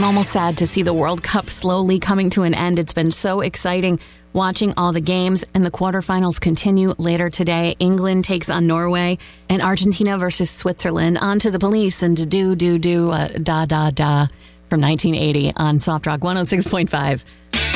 almost sad to see the World Cup slowly coming to an end. It's been so exciting watching all the games, and the quarterfinals continue later today. England takes on Norway, and Argentina versus Switzerland. On to the Police and Da Da Da from 1980 on Soft Rock 106.5.